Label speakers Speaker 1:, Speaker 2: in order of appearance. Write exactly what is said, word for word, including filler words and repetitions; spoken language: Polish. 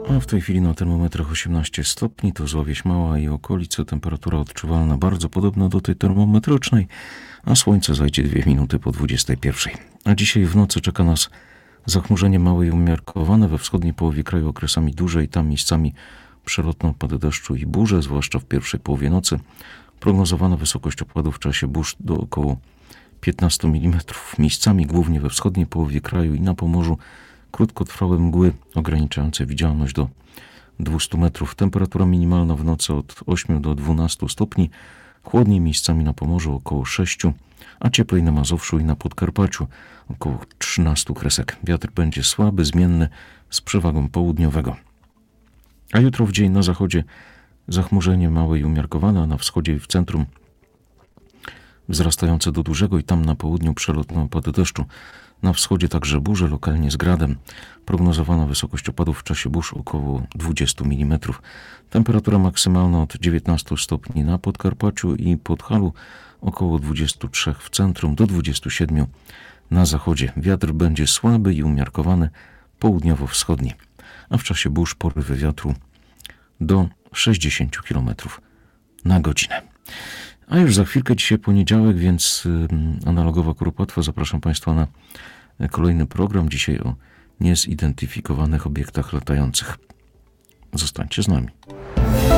Speaker 1: A w tej chwili na termometrach osiemnaście stopni, to Zławieś Mała i okolice. Temperatura odczuwalna bardzo podobna do tej termometrycznej, a słońce zajdzie dwie minuty po dwudziestej pierwszej. A dzisiaj w nocy czeka nas zachmurzenie małe i umiarkowane, we wschodniej połowie kraju okresami duże i tam miejscami przelotne opady deszczu i burze, zwłaszcza w pierwszej połowie nocy. Prognozowana wysokość opadów w czasie burz do około piętnaście milimetrów. Miejscami głównie we wschodniej połowie kraju i na Pomorzu krótkotrwałe mgły ograniczające widzialność do dwieście metrów. Temperatura minimalna w nocy od ośmiu do dwunastu stopni. Chłodniej miejscami na Pomorzu około sześciu, a cieplej na Mazowszu i na Podkarpaciu około trzynastu kresek. Wiatr będzie słaby, zmienny z przewagą południowego. A jutro w dzień na zachodzie zachmurzenie małe i umiarkowane, a na wschodzie i w centrum wzrastające do dużego i tam na południu przelotne opady deszczu. Na wschodzie także burze, lokalnie z gradem. Prognozowana wysokość opadów w czasie burz około dwudziestu milimetrów. Temperatura maksymalna od dziewiętnastu stopni na Podkarpaciu i Podhalu, około dwudziestu trzech w centrum do dwudziestu siedmiu na zachodzie. Wiatr będzie słaby i umiarkowany, południowo-wschodni, a w czasie burz porywy wiatru do sześćdziesięciu kilometrów na godzinę. A już za chwilkę, dzisiaj poniedziałek, więc analogowa kuropatwa. Zapraszam Państwa na kolejny program. Dzisiaj o niezidentyfikowanych obiektach latających. Zostańcie z nami.